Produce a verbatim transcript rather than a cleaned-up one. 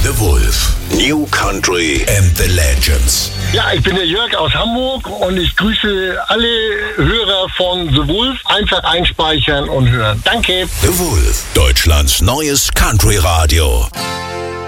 The Wolf. New Country and the Legends. Ja, ich bin der Jörg aus Hamburg und ich grüße alle Hörer von The Wolf. Einfach einspeichern und hören. Danke. The Wolf, Deutschlands neues Country-Radio.